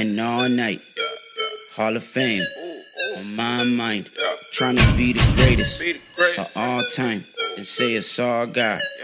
grinding all night. Hall of Fame on my mind. Trying to be the greatest of all time and say it's all God.